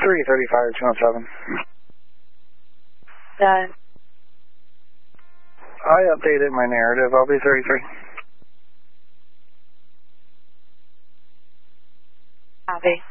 335-217. Done. I updated my narrative. I'll be 33. Copy.